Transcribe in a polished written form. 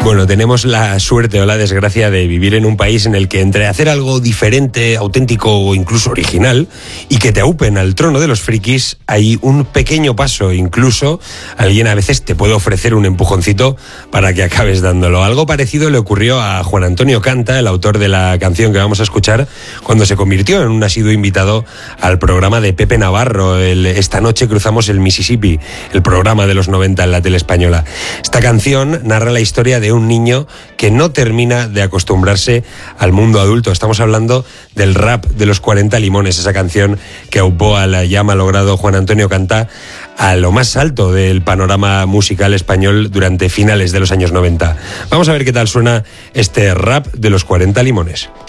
Bueno, tenemos la suerte o la desgracia de vivir en un país en el que entre hacer algo diferente, auténtico o incluso original y que te aupen al trono de los frikis hay un pequeño paso. Incluso alguien a veces te puede ofrecer un empujoncito para que acabes dándolo. Algo parecido le ocurrió a Juan Antonio Canta, el autor de la canción que vamos a escuchar, cuando se convirtió en un asiduo invitado al programa de Pepe Navarro, Esta noche cruzamos el Mississippi, el programa de los 90 en la tele española. Esta canción narra la historia de un niño que no termina de acostumbrarse al mundo adulto. Estamos hablando del rap de los 40 limones, esa canción que aupó a la ya malogrado Juan Antonio Canta a lo más alto del panorama musical español durante finales de los años 90. Vamos a ver qué tal suena este rap de los 40 limones.